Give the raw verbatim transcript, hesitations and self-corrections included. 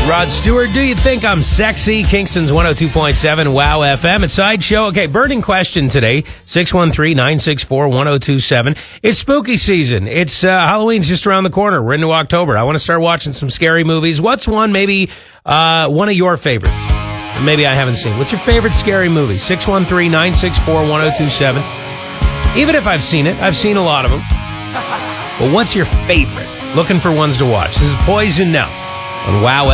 Rod Stewart, do you think I'm sexy? Kingston's one oh two point seven Wow F M. It's Sideshow. Okay, burning question today, six one three, nine six four, one oh two seven. It's spooky season. It's uh, Halloween's just around the corner. We're into October. I want to start watching some scary movies. What's one, maybe uh, one of your favorites? Maybe I haven't seen. What's your favorite scary movie? six one three, nine six four, one oh two seven. Even if I've seen it, I've seen a lot of them. But what's your favorite? Looking for ones to watch. This is Poison Now on Wow